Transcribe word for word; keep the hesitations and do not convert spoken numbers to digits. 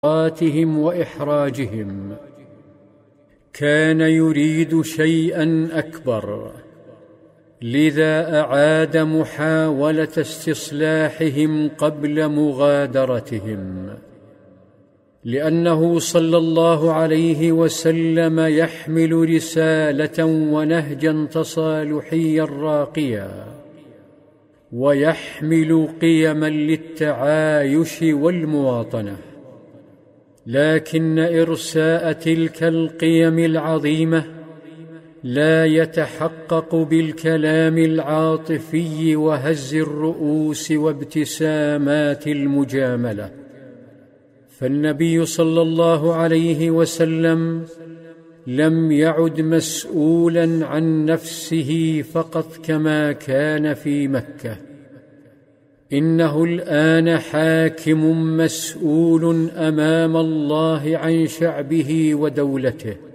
ضروراتهم وإحراجهم. كان يريد شيئا أكبر، لذا أعاد محاولة استصلاحهم قبل مغادرتهم، لأنه صلى الله عليه وسلم يحمل رسالة ونهجا تصالحيا راقيا، ويحمل قيما للتعايش والمواطنة. لكن إرساء تلك القيم العظيمة لا يتحقق بالكلام العاطفي وهز الرؤوس وابتسامات المجاملة، فالنبي صلى الله عليه وسلم لم يعد مسؤولا عن نفسه فقط كما كان في مكة، إنه الآن حاكم مسؤول أمام الله عن شعبه ودولته.